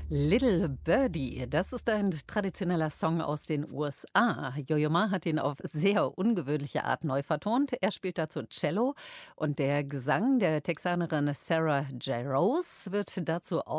Little Birdie, das ist ein traditioneller Song aus den USA. Yo-Yo Ma hat ihn auf sehr ungewöhnliche Art neu vertont. Er spielt dazu Cello und der Gesang der Texanerin Sarah J. Rose wird dazu